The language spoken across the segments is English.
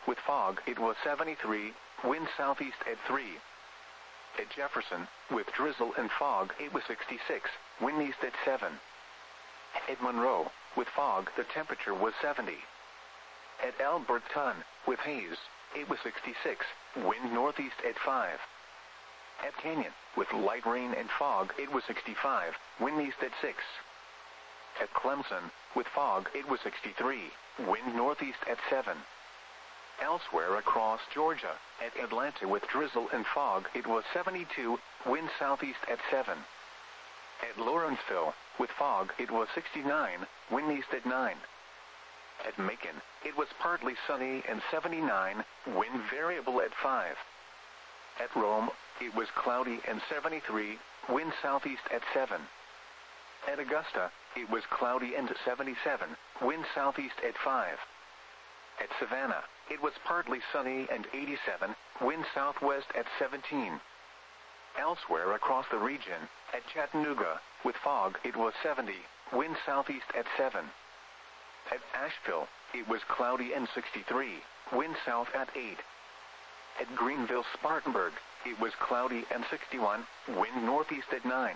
with fog, it was 73, wind southeast at 3. At Jefferson, with drizzle and fog, it was 66, wind east at 7. At Monroe, with fog, the temperature was 70. At Alberton, with haze, it was 66, wind northeast at 5. At Canyon, with light rain and fog, it was 65, wind east at 6. At Clemson, with fog, it was 63, wind northeast at 7. Elsewhere across Georgia, at Atlanta with drizzle and fog, it was 72, wind southeast at 7. At Lawrenceville, with fog, it was 69, wind east at 9. At Macon, it was partly sunny and 79, wind variable at 5. At Rome, it was cloudy and 73, wind southeast at 7. At Augusta, it was cloudy and 77, wind southeast at 5. At Savannah, it was partly sunny and 87, wind southwest at 17. Elsewhere across the region, at Chattanooga, with fog, it was 70, wind southeast at 7. At Asheville, it was cloudy and 63, wind south at 8. At Greenville-Spartanburg, it was cloudy and 61, wind northeast at 9.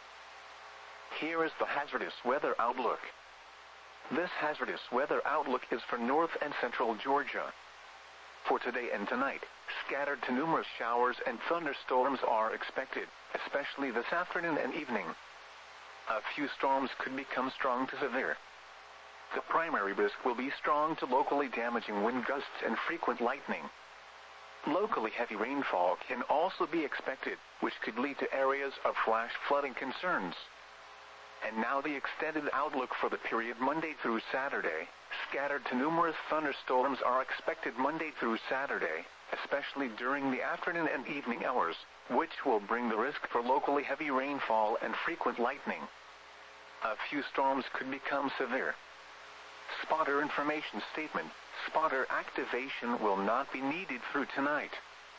Here is the hazardous weather outlook. This hazardous weather outlook is for north and central Georgia. For today and tonight, scattered to numerous showers and thunderstorms are expected, especially this afternoon and evening. A few storms could become strong to severe. The primary risk will be strong to locally damaging wind gusts and frequent lightning. Locally heavy rainfall can also be expected, which could lead to areas of flash flooding concerns. And now the extended outlook for the period Monday through Saturday. Scattered to numerous thunderstorms are expected Monday through Saturday, especially during the afternoon and evening hours, which will bring the risk for locally heavy rainfall and frequent lightning. A few storms could become severe. Spotter information statement. Spotter activation will not be needed through tonight.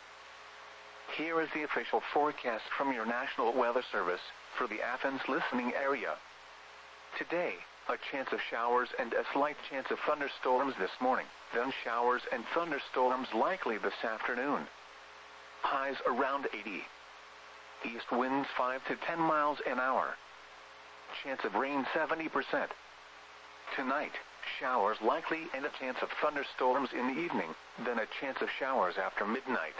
Here is the official forecast from your National Weather Service for the Athens listening area. Today, a chance of showers and a slight chance of thunderstorms this morning, then showers and thunderstorms likely this afternoon. Highs around 80. East winds 5 to 10 miles an hour. Chance of rain 70%. Tonight, showers likely and a chance of thunderstorms in the evening, then a chance of showers after midnight.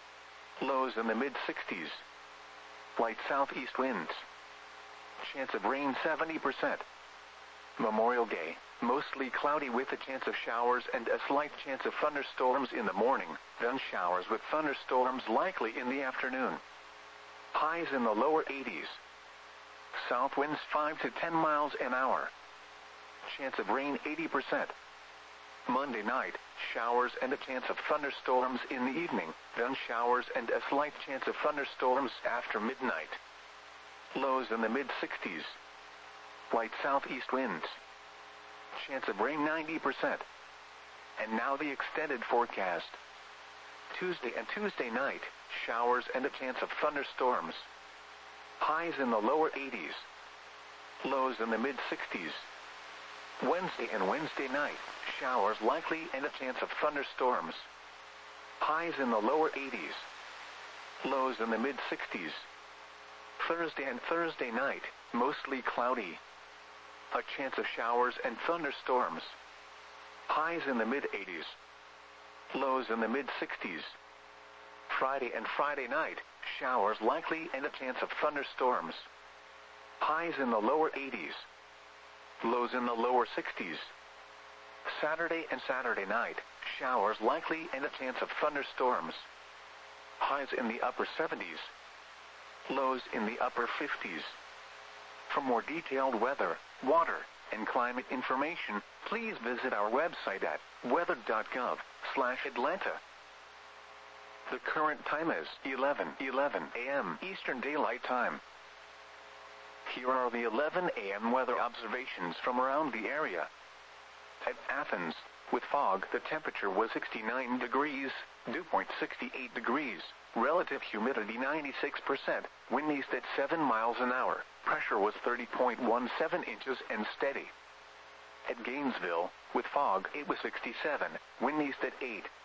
Lows in the mid-60s. Light southeast winds. Chance of rain 70%. Memorial Day, mostly cloudy with a chance of showers and a slight chance of thunderstorms in the morning, then showers with thunderstorms likely in the afternoon. Highs in the lower 80s. South winds 5 to 10 miles an hour. Chance of rain 80%. Monday night, showers and a chance of thunderstorms in the evening, then showers and a slight chance of thunderstorms after midnight. Lows in the mid-60s. Light southeast winds. Chance of rain 90%. And now the extended forecast. Tuesday and Tuesday night, showers and a chance of thunderstorms. Highs in the lower 80s. Lows in the mid-60s. Wednesday and Wednesday night, showers likely and a chance of thunderstorms. Highs in the lower 80s. Lows in the mid-60s. Thursday and Thursday night, mostly cloudy. A chance of showers and thunderstorms. Highs in the mid-80s. Lows in the mid-60s. Friday and Friday night, showers likely and a chance of thunderstorms. Highs in the lower 80s. Lows in the lower 60s. Saturday and Saturday night, showers likely and a chance of thunderstorms. Highs in the upper 70s. Lows in the upper 50s. For more detailed weather, water, and climate information, please visit our website at weather.gov/Atlanta. The current time is 11:11 a.m. Eastern Daylight Time. Here are the 11 a.m. weather observations from around the area. At Athens, with fog, the temperature was 69 degrees, dew point 68 degrees, relative humidity 96%, wind east at 7 miles an hour, pressure was 30.17 inches and steady. At Gainesville, with fog, it was 67, wind east at 8,